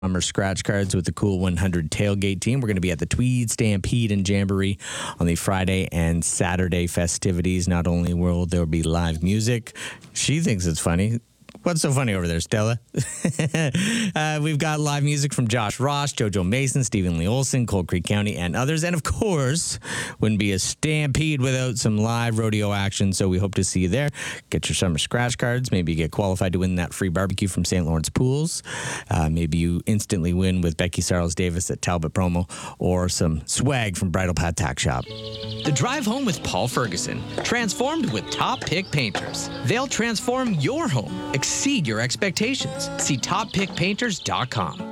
Summer scratch cards with the Cool 100 tailgate team. We're going to be at the Tweed Stampede and Jamboree on the Friday and Saturday festivities. Not only will there be live music, she thinks it's funny. What's so funny over there, Stella? We've got live music from Josh Ross, JoJo Mason, Stephen Lee Olson, Cold Creek County, and others. And of course, wouldn't be a stampede without some live rodeo action. So we hope to see you there. Get your summer scratch cards. Maybe you get qualified to win that free barbecue from St. Lawrence Pools. Maybe you instantly win with Becky Sarles Davis at Talbot Promo, or some swag from Bridal Path Tack Shop. The Drive Home with Paul Ferguson. Transformed with Top Pick Painters. They'll transform your home. Exceed your expectations. See toppickpainters.com.